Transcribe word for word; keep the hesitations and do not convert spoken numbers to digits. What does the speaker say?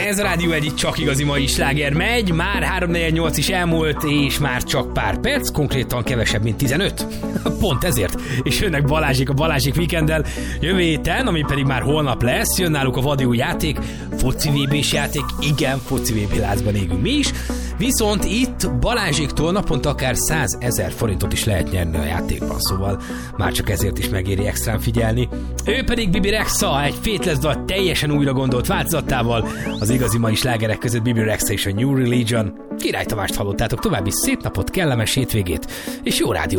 Ez a Rádió egy csak igazi mai sláger megy, már három negyvennyolc is elmúlt, és már csak pár perc, konkrétan kevesebb, mint tizenöt. Pont ezért. És jönnek Balázsék a Balázsék Weekenddel jövő héten, ami pedig már holnap lesz, jön náluk a vadió játék, foci vé bés játék, igen, foci vé bé lázban égünk mi is, viszont itt Balázséktól naponta akár százezer forintot is lehet nyerni a játékban, szóval már csak ezért is megéri extrán figyelni. Ő pedig Bibi Rexha, egy Faithless dal teljesen újra gondolt változatával, az igazi mai slágerek között Bibi Rexha és a New Religion. Király Tamást hallottátok, további szép napot, kellemes hétvégét, és jó rádió